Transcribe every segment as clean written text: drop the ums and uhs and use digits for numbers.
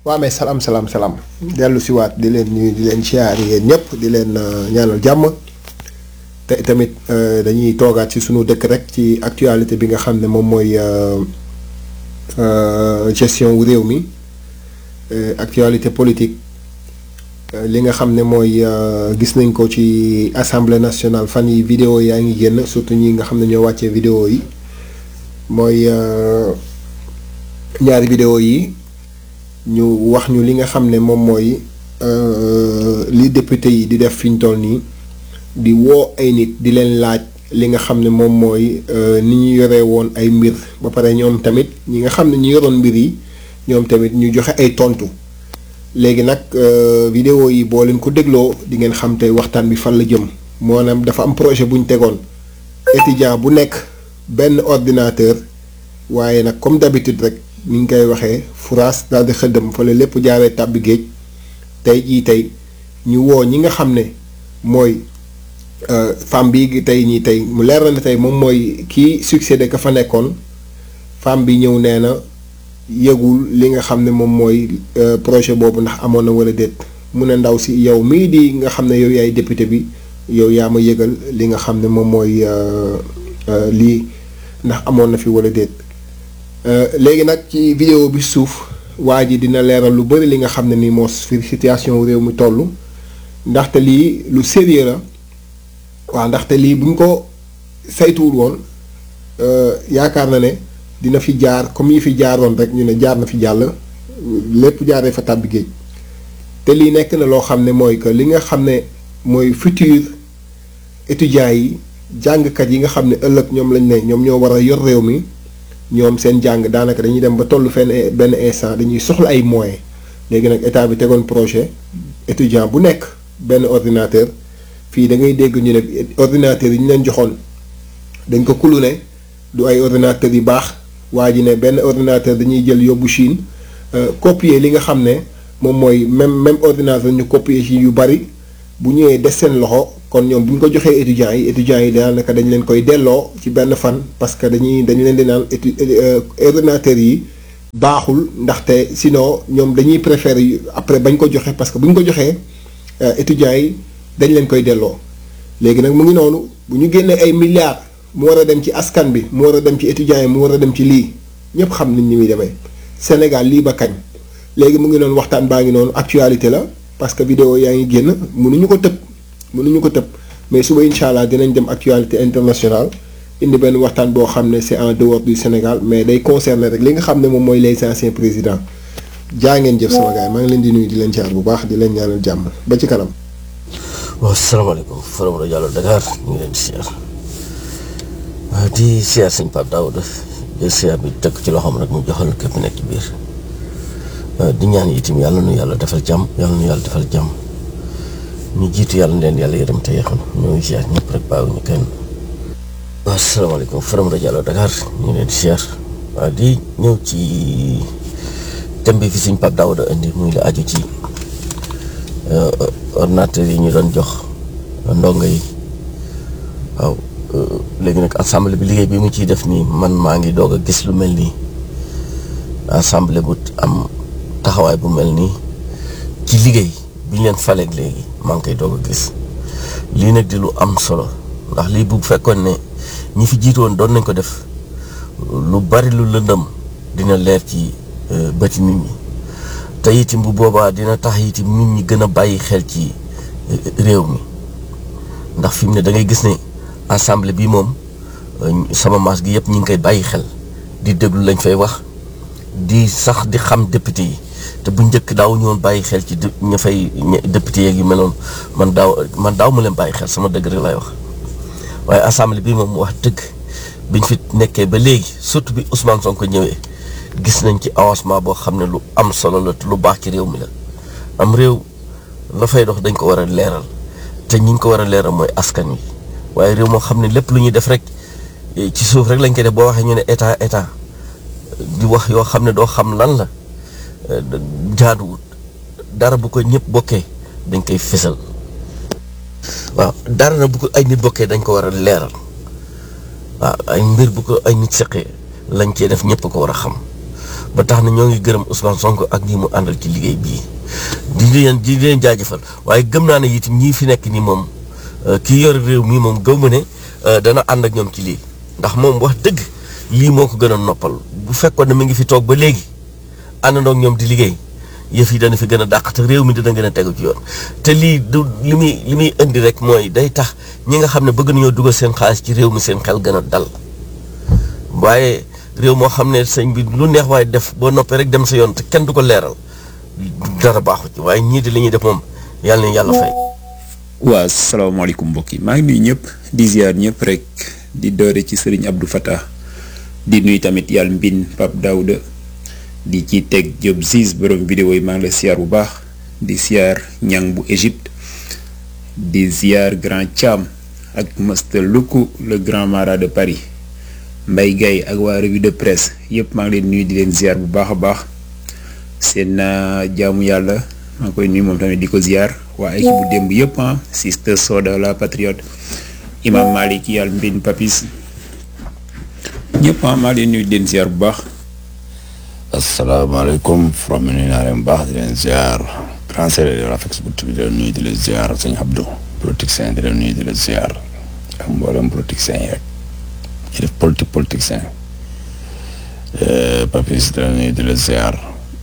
waa mais salaam dellu si waat di leen nuyu di leen siyaar yéen ñëpp di leen ñaanal jàmm te tamit dañuy toogaat ci sunu dëkk rek ci actualité bi nga xam ne moom mooy gestion wu réew mi actualité politique li nga xam ne mooy gis nañ ko ci assemblée nationale fan yi vidéo yaa ngi génn surtout ñi nga xam ne ñoo wàccee vidéo yi mooy ñaari vidéo yi ñu wax ñu li nga xam ne moom mooy li député yi di def fi ñu toll nii di woo ay nit di leen laaj li nga xam ne moom mooy ni ñu yoree woon ay mbir ba pare ñoom tamit ñi nga xam ne ñu yoroon mbir yi ñoom tamit ñu joxe ay tontu léegi nag vidéo yi boo leen ko dégloo di ngeen xam tey waxtaan bi fan la jëm maanaam dafa am projet bu ñu tegoon étudiant bu nekk benn ordinateur waaye nag comme d'habitude rek ni ñu koy waxee furaas daal di xëddam fa la lépp jaaree tàbbi géej tey ñu woo ñi nga xam ne mooy femme bi tey mu leer na ne tey moom mooy kii succédé ka fa nekkoon femme bi ñëw nee na yëgul li nga xam ne moom mooy projet boobu ndax amoon na wala déet mu ne ndaw si yow mii di nga xam ne yow yaay député bi yow yaa ma yëgal li nga xam ne moom mooy lii ndax amoon na fi wala déet léegi nag ci vidéo bi suuf waa ji dina leeral lu bari li nga xam ne ni moo fi situation réew mi toll ndaxte lii lu sérieux la waaw ndaxte lii buñ ko saytuwul woon yaakaar na ne dina fi jaar comme yi fi jaaroon rek ñu ne jaar na fi jàll lépp jaaree fa tàbbi géej te lii nekk na loo xam ne mooy que li nga xam ne mooy futur étudiants yi jàngkat yi nga xam ne ëllëg ñoom lañ ne ñoom ñoo war a yor réew mi ñoom seen jàng daanaka dañuy dem ba tollu fenn benn instant dañuy soxla ay moyens léegi nag état bi tegoon projet étudiant bu nekk benn ordinateur fii da ngay dégg ñu ne ordinateur yi ñu leen joxoon dañ ko kulune du ay ordinateur yu baax waa ji ne benn ordinateur dañuy jël yóbbu Chine copier li nga xam ne moom mooy même ordinateur ñu copier ci yu bari bu ñëwee des seen loxo kon ñoom bu ñu ko joxee étudiants yi daanaka dañ leen koy delloo ci benn fan parce que dañu leen di naan ordinateur yi baaxul ndaxte sinon ñoom dañuy préférer après bañ ko joxe parce que bu ñu ko joxee étudiants yi dañ leen koy delloo léegi nag mu ngi noonu bu ñu génnee ay milliards mu war a dem ci askan bi mu war a dem ci étudiants yi mu war a dem ci lii ñëpp xam nañ ni muy demee Sénégal lii ba kañ léegi mu ngi noonu waxtaan baa ngi noonu actualité la parce que vidéo yaa ngi génn mënuñu ko tëb mais suba incha allah dinañ dem actualité internationale indi benn waxtaan boo xam ne c'est en dehors du Sénégal mais day concerner rek li nga xam ne moom mooy les anciens présidents jaa ngeen jëf sama gars yi maa ngi leen di nuyu di leen jaar bu baax di leen ñaanal jàmm ba ci kanam. waaw salaamaaleykum Forum Radio Allo Dakar ñu ngi leen di siyaar waaw di siyaar sëñ Pape Daouda jël siyaar bi teg ci loxoom rek mu joxal képp nekk ci biir di ñaan itam yàlla nu yàlla defal jàmm ñu jiitu yàlla leen yàlla yërëm te yeexam ñoo ngi siyaar ñëpp rek bàyyiwuñu kenn. waaw salaamaaleykum Forum Radio Allo Dakar ñu ngi leen di siyaar waaw di ñëw ci thème bi fi sëñ Pape Daouda indi muy la aju ci ordinateur yi ñu doon jox ndongo yi waaw léegi nag assemblée bi liggéey bi mu ciy def nii man maa ngi doog a gis lu mel nii assemblée bu am taxawaay bu mel nii ci liggéey bi ñu leen faleeg léegi maa ngi koy doog a gis lii nag di lu am solo ndax lii bu fekkoon ne ñi fi jiitu woon doon nañ ko def lu bari lu lëndëm dina leer ci bëti nit ñi te itam bu boobaa dina tax itam nit ñi gën a bàyyi xel ci réew mi ndax fi mu ne da ngay gis ne assemblée bi moom sama maas gi yëpp ñi ngi koy bàyyi xel di déglu lañ fay wax di sax di xam député yi te bu njëkk daaw ñu woon bàyyi xel ci ña fay député yeeg yu mel noonu man daaw mu leen bàyyi xel sama dëgg rek lay wax waaye assemblée bi moom wax dëgg biñ fi nekkee ba léegi surtout bi Ousmane Sonko ñëwee gis nañ ci avancement boo xam ne lu am solo la lu baax ci réew mi la am réew la fay dox dañ ko war a leeral te ñi ngi ko war a leeral mooy askan wi waaye réew moo xam ne lépp lu ñuy def rek ci suuf rek lañ koy def boo waxee ñu ne état di wax yoo xam ne doo xam lan la jaaduwut dara bu ko ñëpp bokkee dañ koy fésal waaw dara na bu ko ay nit bokkee dañ ko war a leeral waaw ay mbir bu ko ay nit seqee lañ cee def ñëpp ko war a xam ba tax na ñoo ngi gërëm Ousmane Sonko ak ñi mu àndal ci liggéey bii di leen jaajëfal waaye gëm naa ne itam ñii fi nekk nii moom kii yor réew mi moom gëw ma ne dana ànd ak ñoom ci lii ndax moom wax dëgg lii moo ko gën a noppal bu fekkoon ne mi ngi fi toog ba léegi àndandoo ak ñoom di liggéey yëf yi dana fi gën a dàq te réew mi dina gën a tegu ci yoon te lii du li muy indi rek mooy day tax ñi nga xam ne bëgg nañoo dugal seen xaalis ci réew mi seen xel gën a dal waaye réew moo xam ne sëñ bi lu neex waaye def boo noppee rek dem sa yoon te kenn du ko leeral dara baaxu ci waaye ñii di li ñuy def moom yàlla na yàlla fay. waaw salaamaaleykum mbokk yi maa ngi nuyu ñëpp di ziar ñëpp rek di doore ci Serigne Abdou Fatah di nuyu tamit yàlla mbin Pape Daouda di ci teg Diop Ziz borom vidéo yi maa ngi la ziar bu baax di ziar ñang bu Égypte di ziar grand Thiam ak Master Luku le grand mara de Paris Mbaye Gaye ak waa revue de presse yëpp maa ngi leen nuyu di leen ziar bu baax a baax seen jaamu yàlla maa ngi koy nuyu moom tamit di ko ziar waa équipe bu démb yëpp Sister Soda la patriote Imam Malik yàlla mbin Papis ñëpp maa ngi leen nuyu di leen ziar bu baax. asalaamaaleykum from nuyu naa leen bu baax di leen ziar grand séeréer la fekk bu tudd di leen nuyu di leen ziar sëñ Abdou politicien di leen nuyu di leen ziar ak mboolem politicien yi rek ñu def politicien Papis di leen nuyu di leen ziar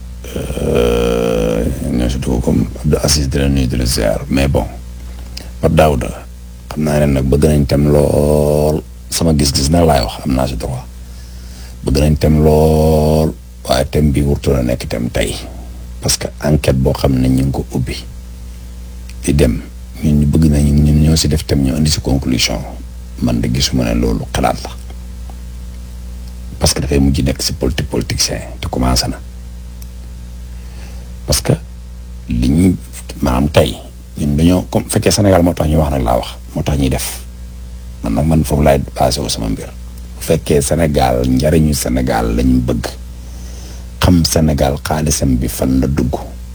ñoo si dugg comme Abdou Aziz di leen nuyu di leen ziar mais bon Pape Daouda xam naa ne nag bëgg nañ tem lool sama gis-gis nag laay wax am naa si droit bëgg nañ tem lool waaye tem bi wurtu la nekk tem tey parce que enquête boo xam ne ñu ngi ko ubbi di dem ñun ñu bëgg nañ ñun ñoo si def tem ñoo indi si conclusion man de gisuma ne loolu xalaat la parce que dafay mujj nekk si politicien te commencé na parce que li ñu maanaam tey ñun dañoo comme fekkee Sénégal moo tax ñuy wax nag laa wax moo tax ñuy def man nag man foofu laay basé wu sama mbir bu fekkee Sénégal njariñu Sénégal lañ bëgg xam Sénégal xaalisam bi fan la dugg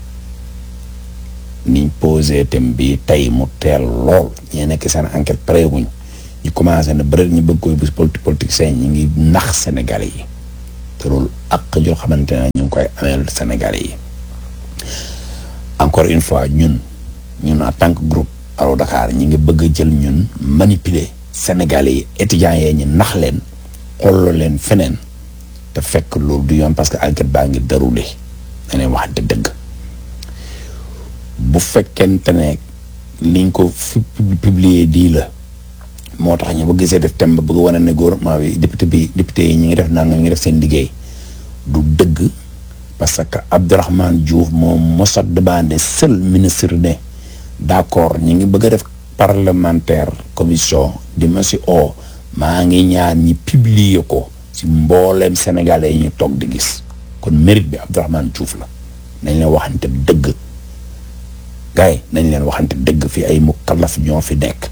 niñ posé thème bi tey mu teel lool ñee nekk seen enquête pare wuñ ñu commencé na bëri ñu bëgg koy bis politicien ñi ngi nax Sénégalais yi te loolu ak joo xamante ne ñu ngi koy ameel Sénégalais yi encore une fois ñun en tant que groupe Allo Dakar ñi ngi bëgg a jël ñun manipuler Sénégalais yi étudiants yee ñu nax leen xolloo leen feneen te fekk loolu du yoon parce que enquête baa ngi déroulé dañuy waxante dëgg bu fekkente ne liñ ko publier di la moo tax ñu ba gisee def thème ba bëgg wane ne gouvernement bi député yi ñi ngi def nangam ñi ngi def seen liggéey du dëgg parce que Abdourahmane Diouf moom mos a demandé seul ministre ne d'accord ñi ngi bëgg a def parlementaire commission di ma si o maa ngi ñaan ñi publier ko ci mbooleem sénégalais yi ñu toog di gis kon mérite bi Abdourahmane Diouf la nañ leen waxante dëgg gars yi nañ leen waxante dëgg fii ay mukallaf ñoo fi nekk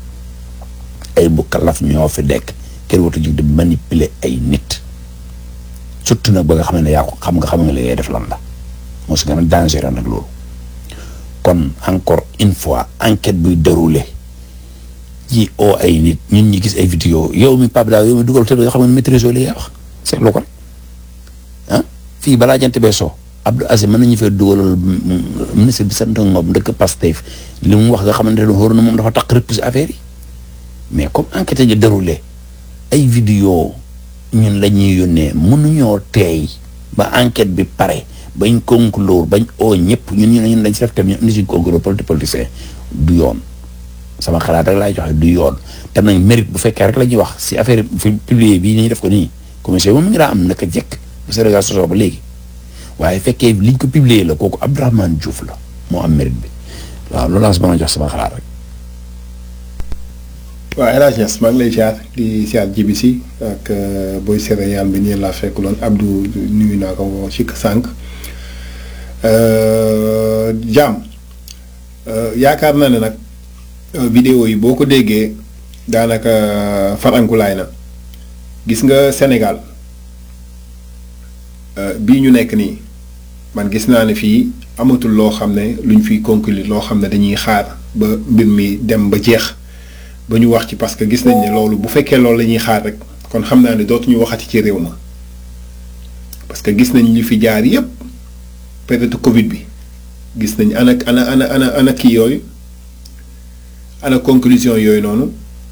kenn watu jig di manipuler ay nit surtout nag ba nga xam ne yaa ko xam nga li ngay def lan la moo si gën a dangereux nag loolu kon encore une fois enquête buy déroulé ci oo ay nit ñun ñi gis ay vidéo yow mi Pape Daouda yow mi dugal te yoo xam ne maîtrise li ngay wax seetlu ko rek fii balaa jant bee soo Abdou Aziz mën nañu fee dugalal ministre bi sant ngoom ndëkk Pastef li mu wax nga xamante ne xóor na moom dafa tax repousse affaire yi mais comme enquête yi déroulé ay vidéo ñun la ñuy yónnee mënuñoo teey ba enquête bi pare bañ conclure bañ oo ñëpp ñun lañ si def tam ñu indi si conclure politicien du yoon sama xalaat rek laay joxe du yoon te nañ mérite bu fekkee rek la ñuy wax si affaire publier bii ni ñu def ko nii commission moom mi ngi daa am naka jekk bu Sénégal sosoo ba léegi waaye fekkee liñ ko publier la kooku Abdourahmane Diouf la moo am mérite bi waaw loolu laa si mën a jox sama xalaat rek. waaw El Hadj Niass maa ngi lay ziar di ziar jibi si ak booy céréale bi nii laa fekk loon Abdou nuyu naa ko ci sànq jaam yaakaar naa ne nag vidéo yi boo ko déggee daanaka farankulaay na gis nga Sénégal bii ñu nekk nii man gis naa ne fii amatul loo xam ne luñ fiy conclure loo xam ne dañuy xaar ba mbir mi dem ba jeex ba ñu wax ci parce que gis nañ ne loolu bu fekkee loolu la ñuy xaar rek kon xam naa ne dootuñu waxati ci réew ma parce que gis nañ li fi jaar yépp période Covid bi gis nañ ana kii yooyu ana conclusion yooyu noonu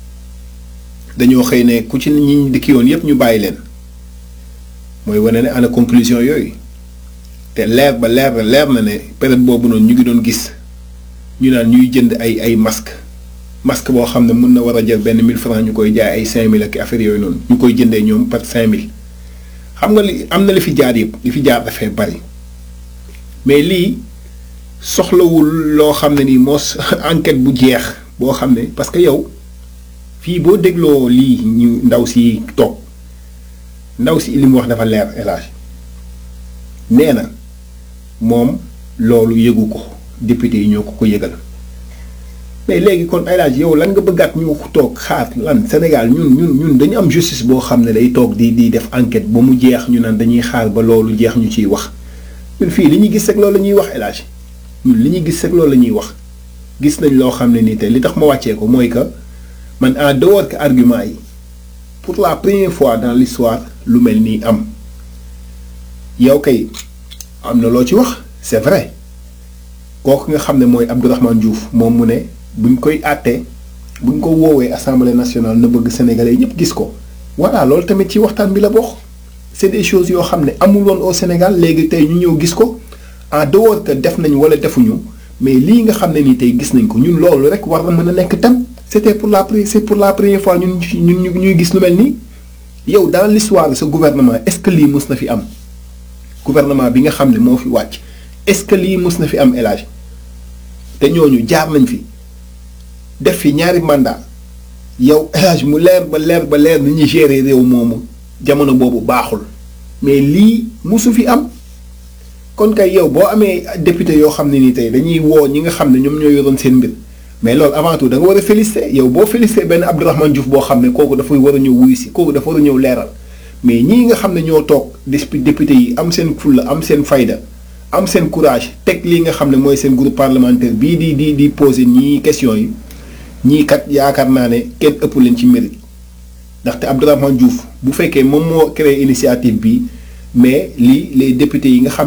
dañoo xëy ne ku ci ñi di kii woon yépp ñu bàyyi leen mooy wane ne ana conclusion yooyu te leer na ne période boobu noonu ñu ngi doon gis ñu naan ñuy jënd ay masque boo xam ne mën na war a jël benn 1000 francs ñu koy jaay ay 5000 ak affaire yooyu noonu ñu koy jëndee ñoom par 5000 xam nga li am na li fi jaar yëpp li fi jaar dafay bari mais lii soxlawul loo xam ne nii moos enquête bu jeex boo xam ne parce que yow fii boo dégloo lii ñu ndaw si toog ndaw si li mu wax dafa leer élage nee na moom loolu yëgu ko député yi ñoo ko yëgal mais léegi kon élage yow lan nga bëggaat ñu toog xaar lan Sénégal ñun dañu am justice boo xam ne day toog di def enquête ba mu jeex ñu naan dañuy xaar ba loolu jeex ñu ciy wax ñun fii li ñuy gis rek loolu la ñuy wax élage ñun li ñuy gis rek loolu la ñuy wax gis nañ loo xam ne nii tey li tax ma wàccee ko mooy que man en dehors que argument yi pour la première fois dans l'histoire lu mel nii am yow kay am na loo ci wax c'est vrai kooku nga xam ne mooy Abdourahmane Diouf moom mu ne buñ koy àttee buñ ko woowee assemblée nationale na bëgg sénégalais ñëpp gis ko voilà loolu tamit ci waxtaan bi la bokk c'est des choses yoo xam ne amul woon au Sénégal léegi tey ñu ñëw gis ko en dehors que def nañ wala defuñu mais lii nga xam ne nii tey gis nañ ko ñun loolu rek war na mën a nekk tam c'est pour la première fois ñuy gis lu mel nii yow dans l'histoire de ce gouvernement est-ce que lii mës na fi am gouvernement bi nga xam ne moo fi wàcc est-ce que lii mës na fi am élage te ñooñu jaar nañ fi def fi ñaari mandat yow élage mu leer ba leer ni ñuy gérer réew moomu jamono boobu baaxul mais lii musu fi am kon kay yow boo amee député yoo xam ne nii tey dañuy woo ñi nga xam ne ñoom ñoo yoroon seen mbir mais loolu avant tout da nga war a féliciter yow boo féliciter benn Abdourahmane Diouf boo xam ne kooku dafay war a ñëw wuyu si kooku dafa war a ñëw leeral mais ñii nga xam ne ñoo toog député yi am seen fulla am seen fayda am seen courage teg lii nga xam ne mooy seen groupe parlementaire bii di poser ñii question yi ñii kat yaakaar naa ne kenn ëpp leen ci mérite ndaxte Abdourahmane Diouf bu fekkee moom moo créé initiative bi mais lii les députés yi nga xam